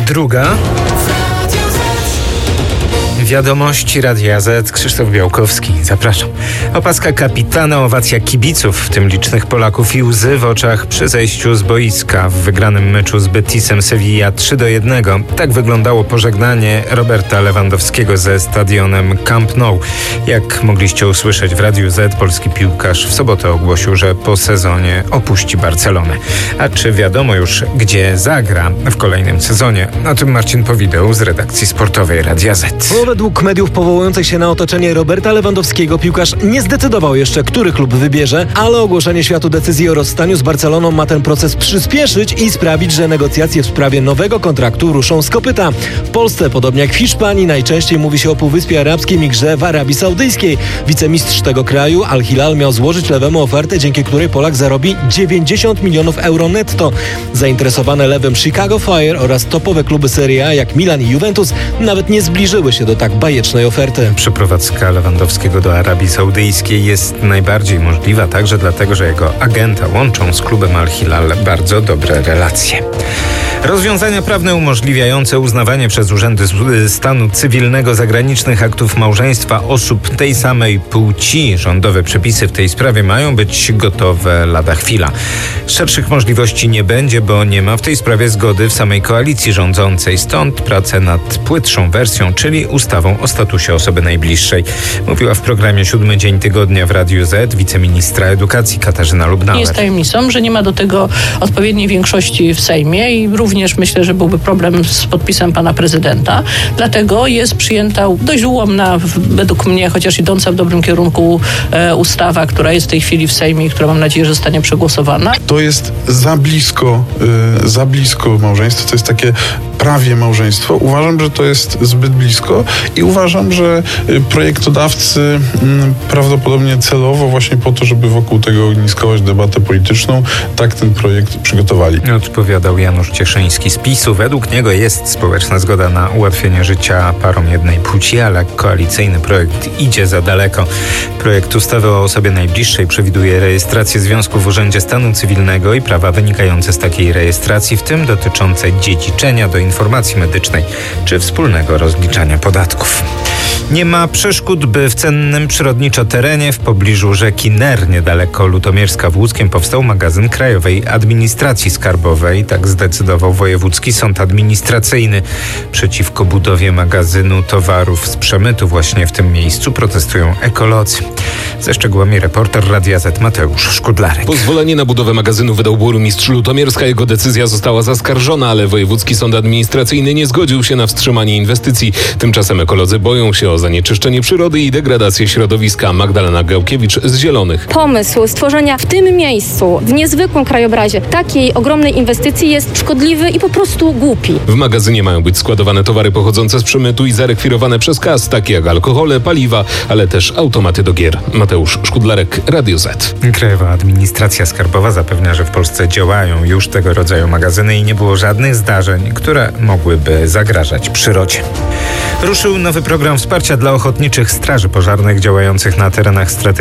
druga. Wiadomości Radia Z. Krzysztof Białkowski. Zapraszam. Opaska kapitana, owacja kibiców, w tym licznych Polaków i łzy w oczach przy zejściu z boiska w wygranym meczu z Betisem Sevilla 3-1. Tak wyglądało pożegnanie Roberta Lewandowskiego ze stadionem Camp Nou. Jak mogliście usłyszeć w Radiu Z, polski piłkarz w sobotę ogłosił, że po sezonie opuści Barcelonę. A czy wiadomo już, gdzie zagra w kolejnym sezonie? O tym Marcin Powideł z redakcji sportowej Radia Z. Według mediów powołujących się na otoczenie Roberta Lewandowskiego piłkarz nie zdecydował jeszcze, który klub wybierze, ale ogłoszenie światu decyzji o rozstaniu z Barceloną ma ten proces przyspieszyć i sprawić, że negocjacje w sprawie nowego kontraktu ruszą z kopyta. W Polsce, podobnie jak w Hiszpanii, najczęściej mówi się o Półwyspie Arabskim i grze w Arabii Saudyjskiej. Wicemistrz tego kraju, Al Hilal, miał złożyć Lewemu ofertę, dzięki której Polak zarobi 90 milionów euro netto. Zainteresowane Lewem Chicago Fire oraz topowe kluby Serie A jak Milan i Juventus nawet nie zbliżyły się do tak bajecznej oferty. Przeprowadzka Lewandowskiego do Arabii Saudyjskiej jest najbardziej możliwa także dlatego, że jego agenta łączą z klubem Al Hilal bardzo dobre relacje. Rozwiązania prawne umożliwiające uznawanie przez urzędy stanu cywilnego zagranicznych aktów małżeństwa osób tej samej płci. Rządowe przepisy w tej sprawie mają być gotowe lada chwila. Szerszych możliwości nie będzie, bo nie ma w tej sprawie zgody w samej koalicji rządzącej. Stąd prace nad płytszą wersją, czyli ustawą o statusie osoby najbliższej. Mówiła w programie 7 dzień tygodnia w Radiu Z wiceministra edukacji Katarzyna Lubnauer. Nie jest tajemnicą, że nie ma do tego odpowiedniej większości w Sejmie i również myślę, że byłby problem z podpisem pana prezydenta. Dlatego jest przyjęta dość ułomna, według mnie, chociaż idąca w dobrym kierunku ustawa, która jest w tej chwili w Sejmie i która mam nadzieję, że zostanie przegłosowana. To jest za blisko małżeństwo. To jest takie prawie małżeństwo. Uważam, że to jest zbyt blisko i uważam, że projektodawcy prawdopodobnie celowo właśnie po to, żeby wokół tego ogniskować debatę polityczną, tak ten projekt przygotowali. Odpowiadał Janusz Cieszyński z PiS-u. Według niego jest społeczna zgoda na ułatwienie życia parom jednej płci, ale koalicyjny projekt idzie za daleko. Projekt ustawy o osobie najbliższej przewiduje rejestrację związku w Urzędzie Stanu Cywilnego i prawa wynikające z takiej rejestracji, w tym dotyczące dziedziczenia do informacji medycznej czy wspólnego rozliczania podatków. Nie ma przeszkód, by w cennym przyrodniczo terenie w pobliżu rzeki Ner, niedaleko Lutomierska w Łódzkiem, powstał magazyn Krajowej Administracji Skarbowej. Tak zdecydował Wojewódzki Sąd Administracyjny. Przeciwko budowie magazynu towarów z przemytu właśnie w tym miejscu protestują ekolodzy. Ze szczegółami reporter Radia Z Mateusz Szkudlarek. Pozwolenie na budowę magazynu wydał burmistrz Lutomierska. Jego decyzja została zaskarżona, ale Wojewódzki Sąd Administracyjny nie zgodził się na wstrzymanie inwestycji. Tymczasem ekolodzy boją się o zanieczyszczenie przyrody i degradację środowiska. Magdalena Gałkiewicz z Zielonych. Pomysł stworzenia w tym miejscu, w niezwykłym krajobrazie, takiej ogromnej inwestycji jest szkodliwy i po prostu głupi. W magazynie mają być składowane towary pochodzące z przemytu i zarekwirowane przez KAS, takie jak alkohole, paliwa, ale też automaty do gier. Mateusz Szkudlarek, Radio Z. Krajowa Administracja Skarbowa zapewnia, że w Polsce działają już tego rodzaju magazyny i nie było żadnych zdarzeń, które mogłyby zagrażać przyrodzie. Ruszył nowy program wsparcia dla ochotniczych straży pożarnych działających na terenach strategicznych